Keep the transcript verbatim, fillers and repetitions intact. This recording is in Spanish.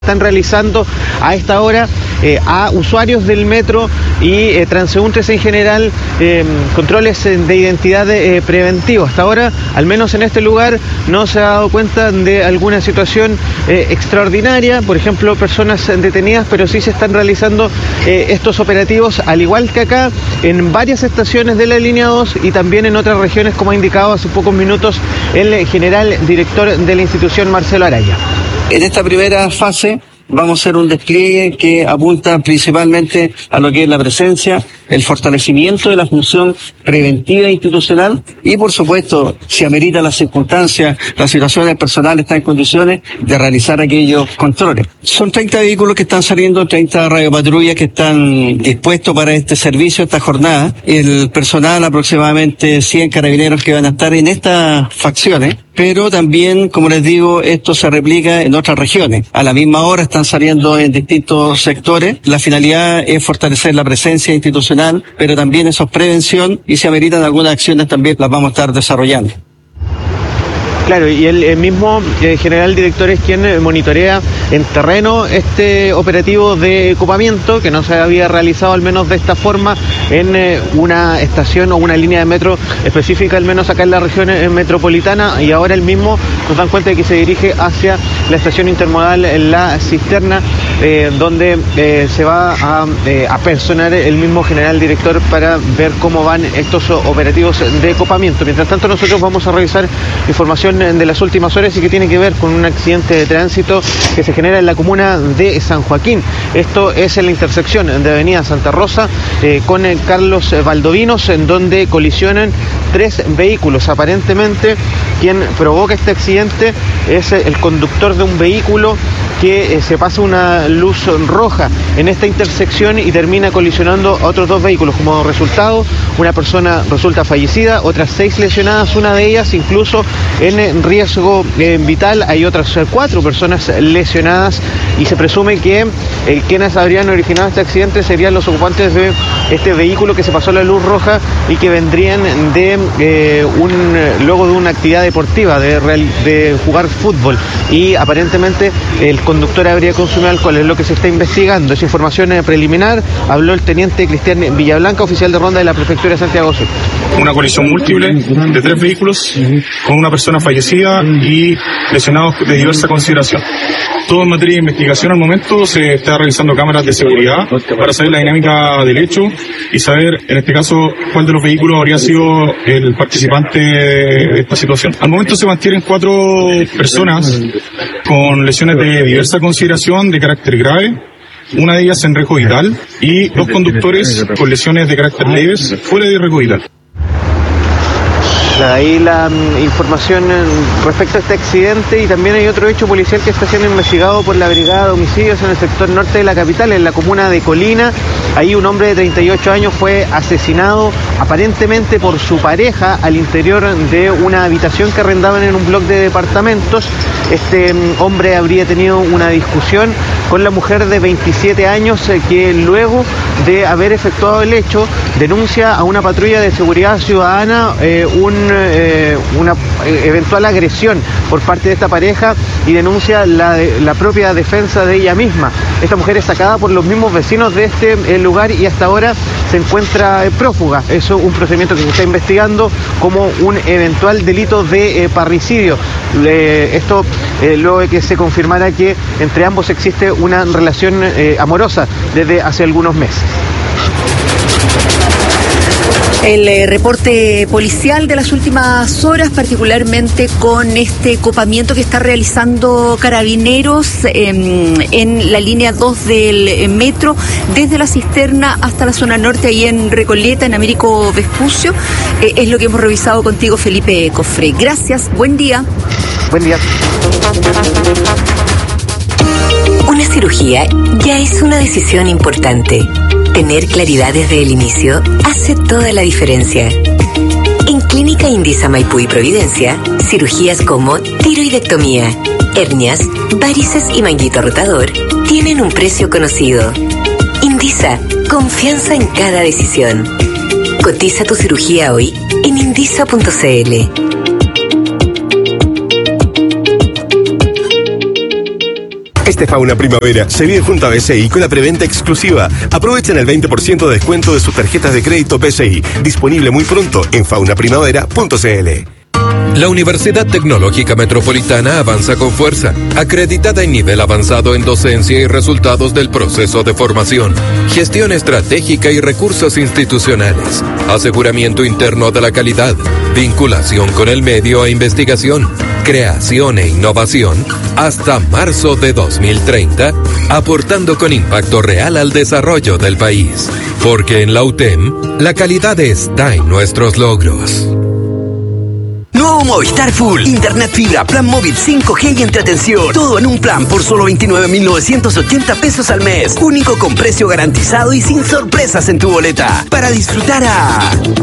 Están realizando a esta hora eh, a usuarios del metro y eh, transeúntes en general eh, controles de identidad eh, preventivo. Hasta ahora, al menos en este lugar, no se ha dado cuenta de alguna situación eh, extraordinaria, por ejemplo, personas detenidas, pero sí se están realizando eh, estos operativos, al igual que acá, en varias estaciones de la línea dos y también en otras regiones, como ha indicado hace pocos minutos el general director de la institución, Marcelo Araya. En esta primera fase vamos a hacer un despliegue que apunta principalmente a lo que es la presencia, el fortalecimiento de la función preventiva institucional y, por supuesto, si amerita las circunstancias, la situación del personal está en condiciones de realizar aquellos controles. Son treinta vehículos que están saliendo, treinta radiopatrullas que están dispuestos para este servicio, esta jornada. El personal, aproximadamente cien carabineros que van a estar en estas facciones. Pero también, como les digo, esto se replica en otras regiones. A la misma hora están saliendo en distintos sectores. La finalidad es fortalecer la presencia institucional, pero también eso es prevención y si ameritan algunas acciones también las vamos a estar desarrollando. Claro, y el, el mismo eh, general director es quien monitorea en terreno este operativo de copamiento que no se había realizado al menos de esta forma en eh, una estación o una línea de metro específica, al menos acá en la región eh, metropolitana, y ahora el mismo nos dan cuenta de que se dirige hacia la estación intermodal La Cisterna, eh, donde eh, se va a, eh, a personar el mismo general director para ver cómo van estos operativos de copamiento. Mientras tanto, nosotros vamos a revisar información de las últimas horas y que tiene que ver con un accidente de tránsito que se genera en la comuna de San Joaquín. Esto es en la intersección de Avenida Santa Rosa eh, con el Carlos Valdovinos, en donde colisionan tres vehículos. Aparentemente, quien provoca este accidente es el conductor de un vehículo que eh, se pasa una luz roja en esta intersección y termina colisionando a otros dos vehículos. Como resultado, una persona resulta fallecida, otras seis lesionadas, una de ellas incluso en riesgo eh, vital. Hay otras eh, cuatro personas lesionadas y se presume que eh, quienes habrían originado este accidente serían los ocupantes de este vehículo que se pasó la luz roja y que vendrían de eh, un luego de una actividad deportiva, de, real, de jugar fútbol, y aparentemente el conductor habría consumido alcohol. Es lo que se está investigando. Es información eh, preliminar. Habló el teniente Cristian Villablanca, oficial de ronda de la prefectura de Santiago Sur. Una colisión múltiple de tres vehículos con una persona fallecida y lesionados de diversa consideración. Todo en materia de investigación. Al momento se está realizando cámaras de seguridad para saber la dinámica del hecho y saber, en este caso, cuál de los vehículos habría sido el participante de esta situación. Al momento se mantienen cuatro personas con lesiones de diversa consideración de carácter grave, una de ellas en riesgo vital, y dos conductores con lesiones de carácter leves fuera de riesgo vital. Ahí la um, información respecto a este accidente, y también hay otro hecho policial que está siendo investigado por la Brigada de Homicidios en el sector norte de la capital, en la comuna de Colina. Ahí un hombre de treinta y ocho años fue asesinado aparentemente por su pareja al interior de una habitación que arrendaban en un bloque de departamentos. Este um, hombre habría tenido una discusión con la mujer de veintisiete años eh, que luego de haber efectuado el hecho denuncia a una patrulla de seguridad ciudadana eh, un Eh, una eventual agresión por parte de esta pareja y denuncia la, la propia defensa de ella misma. Esta mujer es sacada por los mismos vecinos de este eh, lugar y hasta ahora se encuentra eh, prófuga. Eso es un procedimiento que se está investigando como un eventual delito de eh, parricidio. Eh, esto eh, luego de que se confirmara que entre ambos existe una relación eh, amorosa desde hace algunos meses. El eh, reporte policial de las últimas horas, particularmente con este copamiento que está realizando Carabineros eh, en la línea dos del eh, metro, desde la Cisterna hasta la zona norte, ahí en Recoleta, en Américo Vespucio, eh, es lo que hemos revisado contigo, Felipe Cofré. Gracias, buen día. Buen día. Una cirugía ya es una decisión importante. Tener claridad desde el inicio hace toda la diferencia. En Clínica Indisa Maipú y Providencia, cirugías como tiroidectomía, hernias, varices y manguito rotador tienen un precio conocido. Indisa, confianza en cada decisión. Cotiza tu cirugía hoy en indisa punto c l. Este Fauna Primavera se vive junto a B C I con la preventa exclusiva. Aprovechen el veinte por ciento de descuento de sus tarjetas de crédito B C I. Disponible muy pronto en fauna primavera punto c l. La Universidad Tecnológica Metropolitana avanza con fuerza, acreditada en nivel avanzado en docencia y resultados del proceso de formación, gestión estratégica y recursos institucionales, aseguramiento interno de la calidad, vinculación con el medio e investigación, creación e innovación, hasta marzo de dos mil treinta, aportando con impacto real al desarrollo del país. Porque en la U T E M, la calidad está en nuestros logros. Nuevo Movistar Full. Internet fibra, plan móvil cinco G y entretención. Todo en un plan por solo veintinueve mil novecientos ochenta pesos al mes. Único con precio garantizado y sin sorpresas en tu boleta. Para disfrutar a...